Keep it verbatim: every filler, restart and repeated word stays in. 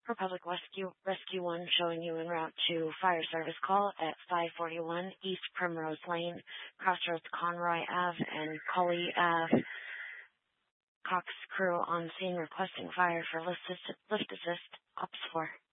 Republic Rescue Rescue one showing you en route to fire service call at five forty-one East Primrose Lane, Crossroads Conroy Ave and Cully Ave. Cox crew on scene requesting fire for lift assist, lift assist, Ops four.